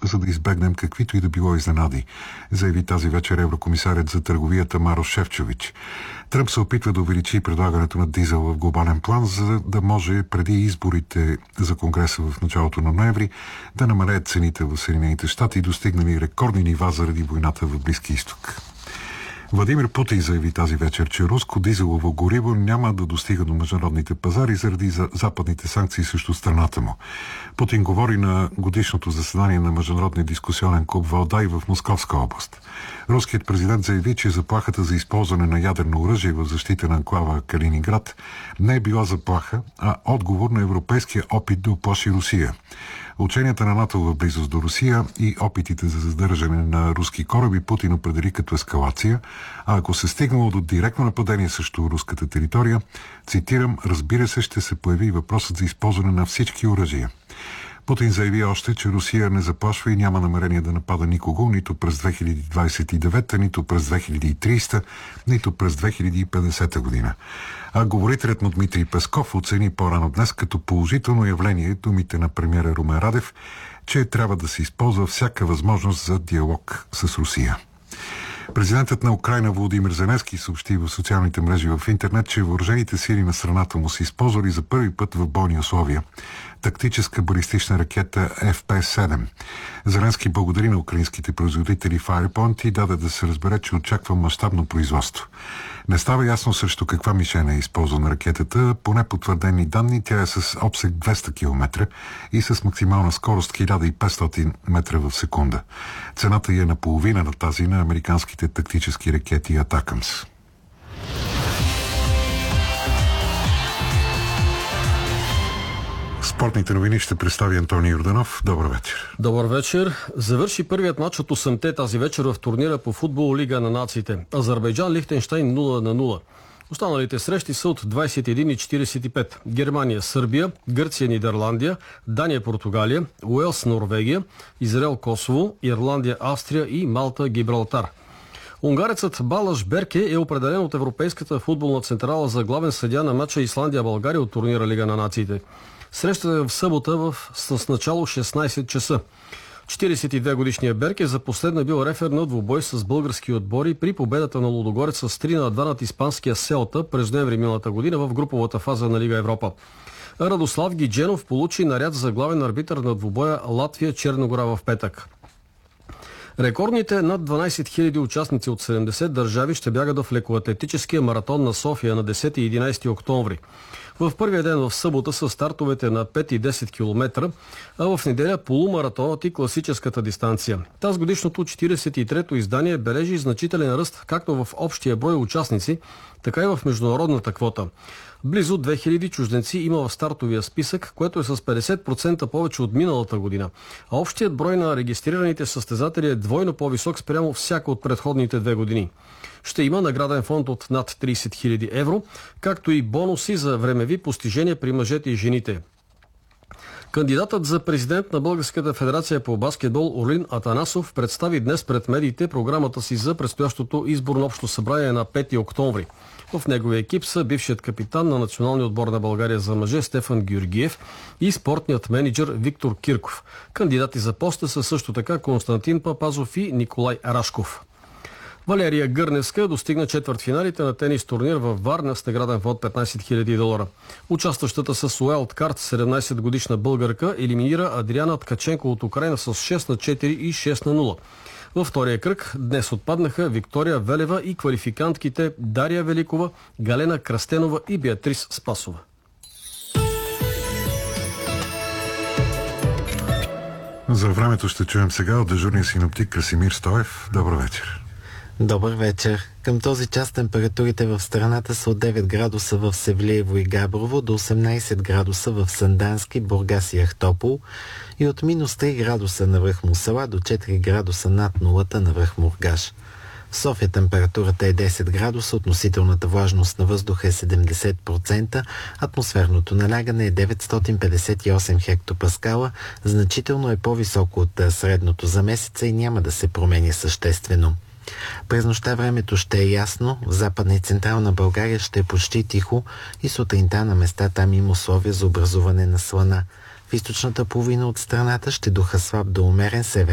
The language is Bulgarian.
за да избегнем каквито и да било изненади, заяви тази вечер еврокомисарят за търговията Марош Шефчович. Тръмп се опитва да увеличи предлагането на дизел в глобален план, за да може преди изборите за Конгреса в началото на ноември да намалеят цените в Съединените щати, достигнали рекордни нива заради войната в Близки изток. Владимир Путин заяви тази вечер, че руско дизелово гориво няма да достига до международните пазари заради западните санкции срещу страната му. Путин говори на годишното заседание на Международния дискусионен клуб Валдай в Московска област. Руският президент заяви, че заплахата за използване на ядрено оръжие в защита на анклава Калининград не е била заплаха, а отговор на европейския опит да уплаши Русия. Ученията на НАТО в близост до Русия и опитите за задържане на руски кораби Путин определи като ескалация, а ако се стигнало до директно нападение срещу руската територия, цитирам, разбира се, ще се появи въпросът за използване на всички оръжия. Путин заяви още, че Русия не заплашва и няма намерение да напада никого, нито през 2029, нито през 2030, нито през 2050 година. А говорителят му Дмитрий Песков оцени по-рано днес като положително явление думите на премиера Румен Радев, че трябва да се използва всяка възможност за диалог с Русия. Президентът на Украйна Володимир Зеленски съобщи в социалните мрежи в интернет, че въоръжените сили на страната му са използвали за първи път в бойни условия тактическа балистична ракета FP-7. Зеленски благодари на украинските производители Firepoint и даде да се разбере, че очаква мащабно производство. Не става ясно срещу каква мишена е използвана ракетата. По непотвърдени данни тя е с обсег 200 км и с максимална скорост 1500 метра в секунда. Цената е наполовина на тази на американските тактически ракети Атакамс. Спортните новини ще представи Антони Йорданов. Добър вечер. Добър вечер. Завърши първият матч от 8-те тази вечер в турнира по футбол Лига на нациите. Азербайджан Лихтенщайн 0-0. Останалите срещи са от 21:45. Германия, Сърбия, Гърция, Нидерландия, Дания, Португалия, Уелс, Норвегия, Израел, Косово, Ирландия, Австрия и Малта, Гибралтар. Унгарецът Балаш Берке е определен от Европейската футболна централа за главен съдия на матча Исландия-България от турнира Лига на нациите. Срещата е в събота с начало 16 часа. 42-годишният Берке за последно бил рефер на двубой с български отбори при победата на Лудогорец с 3-2 над испанския Селта през ноември миналата година в груповата фаза на Лига Европа. Радослав Гидженов получи наряд за главен арбитър на двубоя Латвия-Черногора в петък. Рекордните над 12 000 участници от 70 държави ще бягат в лекоатлетическия маратон на София на 10 и 11 октомври. В първия ден в събота са стартовете на 5 и 10 км, а в неделя полумаратонът и класическата дистанция. Тази годишното 43-то издание бележи значителен ръст както в общия брой участници, така и в международната квота. Близо 2000 чужденци има в стартовия списък, което е с 50% повече от миналата година. А общият брой на регистрираните състезатели е двойно по-висок спрямо всяка от предходните 2 години. Ще има награден фонд от над 30 000 евро, както и бонуси за времеви постижения при мъжете и жените. Кандидатът за президент на Българската федерация по баскетбол Орлин Атанасов представи днес пред медиите програмата си за предстоящото изборно общо събрание на 5 октомври. В неговия екип са бившият капитан на националния отбор на България за мъже Стефан Георгиев и спортният менеджер Виктор Кирков. Кандидати за поста са също така Константин Папазов и Николай Рашков. Валерия Гърневска достигна четвъртфиналите на тенис турнир във Варна с награден фонд $15 000. Участващата с уайлдкарт 17-годишна българка елиминира Адриана Ткаченко от Украйна с 6-4 и 6-0. Във втория кръг днес отпаднаха Виктория Велева и квалификантките Дария Великова, Галена Кръстенова и Беатрис Спасова. За времето ще чуем сега от дежурния синоптик Красимир Стоев. Добър вечер. Добър вечер. Към този час температурите в страната са от 9 градуса в Севлиево и Габрово до 18 градуса в Сандански, Бургас и Ахтопол и от минус 3 градуса на връх Мусала до 4 градуса над нулата на връх Мургаш. В София температурата е 10 градуса, относителната влажност на въздуха е 70%, атмосферното налягане е 958 хектопаскала, значително е по-високо от средното за месеца и няма да се промени съществено. През нощта времето ще е ясно, в Западна и Централна България ще е почти тихо и сутринта на места там има условия за образуване на слана. В източната половина от страната ще духа слаб до умерен север.